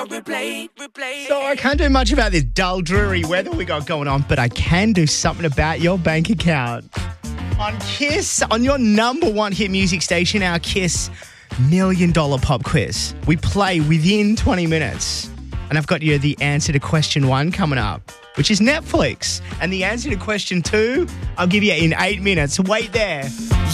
So I can't do much about this dull, dreary weather we got going on, but I can do something about your bank account. On Kiss, on your number one hit music station, our Kiss $1 Million Pop Quiz. We play within 20 minutes. And I've got you the answer to question 1 coming up, which is Netflix. And the answer to question 2, I'll give you in 8 minutes. Wait there.